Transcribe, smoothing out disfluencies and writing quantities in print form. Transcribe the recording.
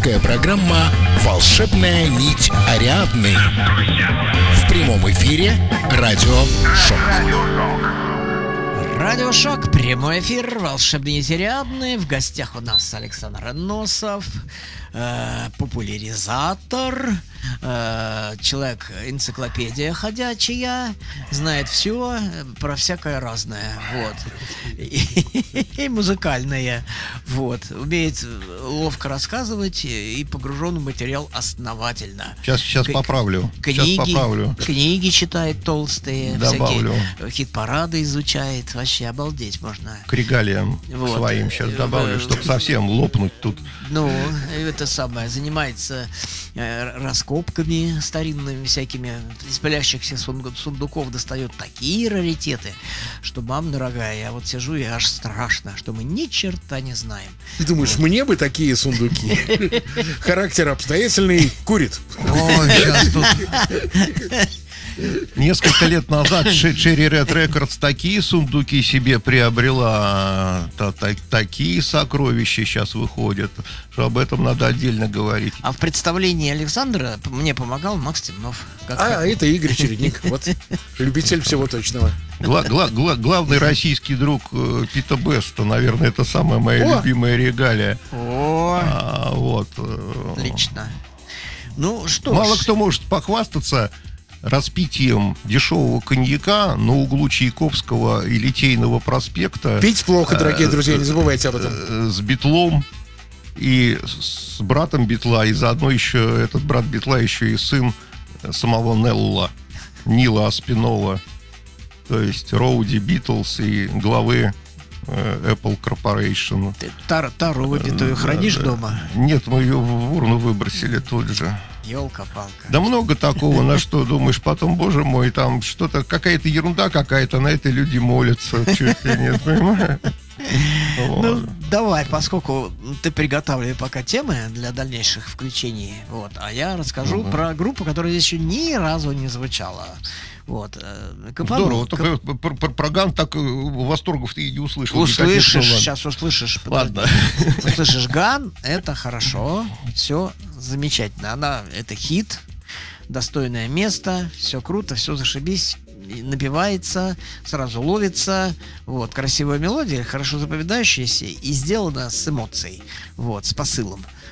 Авторская программа «Волшебная нить Ариадны». В прямом эфире Радио Шок. Радио Шок, прямой эфир, волшебные нити Ариадны. В гостях у нас Александр Носов, популяризатор, человек-энциклопедия ходячая, знает все про всякое разное, вот, и музыкальное, вот, умеет ловко рассказывать и погружен в материал основательно. Сейчас поправлю. Книги читает толстые, добавлю. Всякие хит-парады изучает, вообще обалдеть можно. К регалиям вот. Своим сейчас добавлю, чтобы совсем лопнуть тут. Ну, это самое, занимается раскопками старинными всякими, из пылящихся сундуков достает такие раритеты, что, мам дорогая, я вот сижу и аж страшно, что мы ни черта не знаем. Ты думаешь, вот. Мне бы такие сундуки? Характер обстоятельный, курит. Ой, сейчас тут... Несколько лет назад Cherry Red Records такие сундуки себе приобрела, такие сокровища сейчас выходят, что об этом надо отдельно говорить. А в представлении Александра мне помогал Макс Темнов. Это Игорь Чередник, вот, любитель всего точного. Главный российский друг Пита Беста, наверное, это самая моя любимая регалия. Вот. Отлично. Ну что Мало кто может похвастаться распитием дешевого коньяка на углу Чайковского и Литейного проспекта. Пить плохо, дорогие друзья, не забывайте об этом. С Битлом и с братом Битла, и заодно еще этот брат Битла еще и сын самого Нила Аспинолла, то есть Роуди Битлз и главы Apple Corporation. Ты тару выпитую хранишь дома? Нет, мы ее в урну выбросили тут же. Ёлка-палка. Да много такого, на что думаешь, потом, боже мой, там что-то, какая-то ерунда какая-то, на это люди молятся, чуть ли не, понимаешь? Ну, давай, поскольку ты приготавливай пока темы для дальнейших включений, вот, а я расскажу про группу, которая здесь еще ни разу не звучала. Вот. Здорово, только про Ган так восторгов ты и не услышал. Услышишь, сейчас услышишь. Ладно. Услышишь Ган, это хорошо, все замечательно. Это хит, достойное место, все круто, все зашибись, напевается, сразу ловится, вот, красивая мелодия, хорошо запоминающаяся и сделана с эмоцией, вот, с посылом.